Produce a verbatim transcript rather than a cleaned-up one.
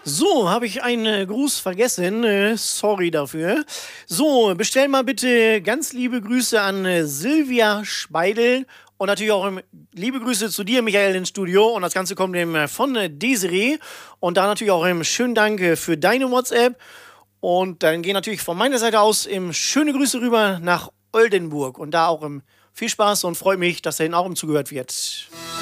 So, habe ich einen äh, Gruß vergessen. Äh, sorry dafür. So, bestell mal bitte ganz liebe Grüße an äh, Silvia Speidel und natürlich auch ähm, liebe Grüße zu dir, Michael, ins Studio. Und das Ganze kommt eben äh, von äh, Desiree. Und da natürlich auch ähm, schönen Dank äh, für deine WhatsApp. Und dann gehen natürlich von meiner Seite aus ähm, schöne Grüße rüber nach Oldenburg. Und da auch ähm, viel Spaß und freut mich, dass dahin auch im zugehört wird.